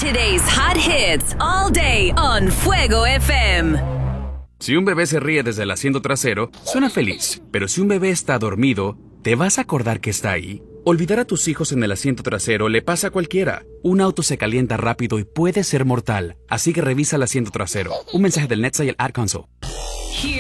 Today's hot hits all day on Fuego FM. Si un bebé se ríe desde el asiento trasero, suena feliz. Pero si un bebé está dormido, ¿te vas a acordar que está ahí? Olvidar a tus hijos en el asiento trasero le pasa a cualquiera. Un auto se calienta rápido y puede ser mortal. Así que revisa el asiento trasero. Un mensaje del NHTSA y el Ad Council.